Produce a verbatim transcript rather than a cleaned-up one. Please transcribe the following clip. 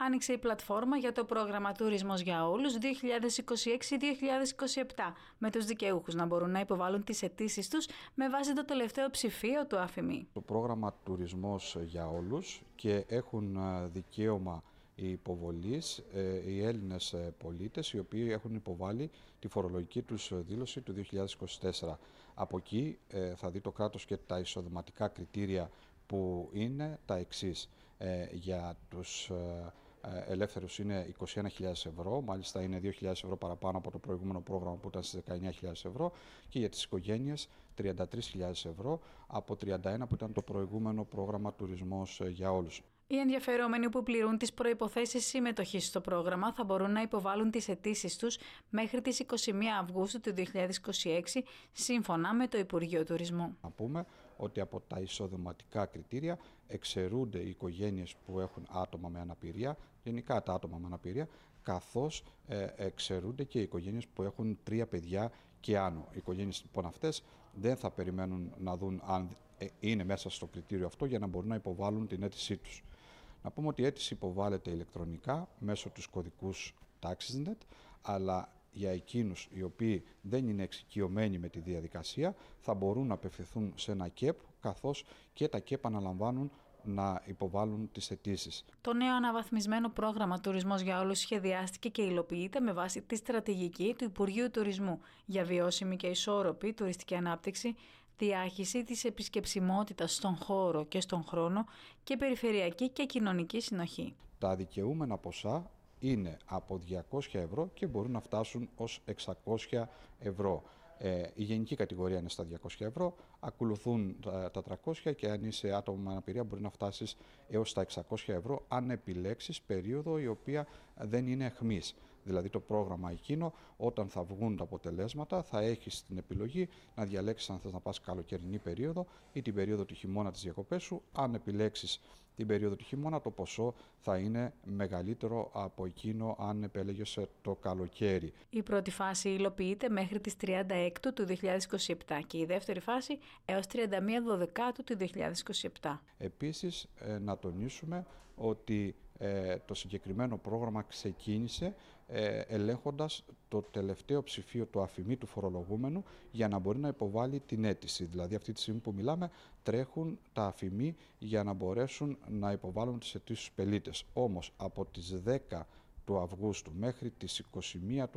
άνοιξε η πλατφόρμα για το πρόγραμμα Τουρισμός για Όλους δύο χιλιάδες είκοσι έξι δύο χιλιάδες είκοσι επτά, με τους δικαιούχους να μπορούν να υποβάλουν τις αιτήσεις τους με βάση το τελευταίο ψηφίο του ΑΦΙΜΗ. Το πρόγραμμα Τουρισμός για Όλους και έχουν δικαίωμα υποβολής ε, οι Έλληνες ε, πολίτες οι οποίοι έχουν υποβάλει τη φορολογική τους δήλωση του δύο χιλιάδες είκοσι τέσσερα. Από εκεί ε, θα δει το κράτος και τα εισοδηματικά κριτήρια που είναι τα εξής. Ε, για τους ε, ελεύθερους είναι είκοσι ένα χιλιάδες ευρώ, μάλιστα είναι δύο χιλιάδες ευρώ παραπάνω από το προηγούμενο πρόγραμμα που ήταν στις δεκαεννιά χιλιάδες ευρώ, και για τις οικογένειες τριάντα τρεις χιλιάδες ευρώ από τριάντα ένα που ήταν το προηγούμενο πρόγραμμα Τουρισμός για Όλους. Οι ενδιαφερόμενοι που πληρούν τις προϋποθέσεις συμμετοχής στο πρόγραμμα θα μπορούν να υποβάλουν τις αιτήσεις τους μέχρι τις είκοσι μία Αυγούστου του δύο χιλιάδες είκοσι έξι, σύμφωνα με το Υπουργείο Τουρισμού. Να πούμε ότι από τα εισοδηματικά κριτήρια εξαιρούνται οι οικογένειες που έχουν άτομα με αναπηρία, γενικά τα άτομα με αναπηρία, καθώς ε, εξαιρούνται και οι οικογένειες που έχουν τρία παιδιά και άνω. Οι οικογένειες λοιπόν αυτές δεν θα περιμένουν να δουν αν είναι μέσα στο κριτήριο αυτό για να μπορούν να υποβάλουν την αίτησή τους. Να πούμε ότι η αίτηση υποβάλλεται ηλεκτρονικά μέσω τους κωδικούς TaxisNet, αλλά για εκείνους οι οποίοι δεν είναι εξοικειωμένοι με τη διαδικασία θα μπορούν να απευθυνθούν σε ένα ΚΕΠ, καθώς και τα ΚΕΠ αναλαμβάνουν να υποβάλουν τις αιτήσεις. Το νέο αναβαθμισμένο πρόγραμμα Τουρισμός για Όλους σχεδιάστηκε και υλοποιείται με βάση τη στρατηγική του Υπουργείου Τουρισμού για βιώσιμη και ισόρροπη τουριστική ανάπτυξη, διάχυση της επισκεψιμότητας στον χώρο και στον χρόνο και περιφερειακή και κοινωνική συνοχή. Τα δικαιούμενα ποσά είναι από διακόσια ευρώ και μπορούν να φτάσουν ως εξακόσια ευρώ. Ε, η γενική κατηγορία είναι στα διακόσια ευρώ, ακολουθούν τα, τα τριακόσια και αν είσαι άτομο με αναπηρία μπορεί να φτάσεις έως τα εξακόσια ευρώ αν επιλέξεις περίοδο η οποία δεν είναι αιχμής. Δηλαδή το πρόγραμμα εκείνο όταν θα βγουν τα αποτελέσματα θα έχεις την επιλογή να διαλέξεις αν θες να πας καλοκαιρινή περίοδο ή την περίοδο του χειμώνα της διακοπές σου. Αν επιλέξεις την περίοδο του χειμώνα το ποσό θα είναι μεγαλύτερο από εκείνο αν επέλεγες το καλοκαίρι. Η πρώτη φάση υλοποιείται μέχρι τις τριάντα έκτου του δύο χιλιάδες είκοσι επτά και η δεύτερη φάση έως τριάντα μία Δωδεκάτου του δύο χιλιάδες είκοσι επτά. Επίσης να τονίσουμε ότι ε, το συγκεκριμένο πρόγραμμα ξεκίνησε ε, ελέγχοντας το τελευταίο ψηφίο του ΑΦΙΜΗ του φορολογούμενου για να μπορεί να υποβάλει την αίτηση. Δηλαδή αυτή τη στιγμή που μιλάμε τρέχουν τα ΑΦΙΜΗ για να μπορέσουν να υποβάλουν τις αιτήσεις στους πελίτες. Όμως από τις δέκα του Αυγούστου μέχρι τις είκοσι μία του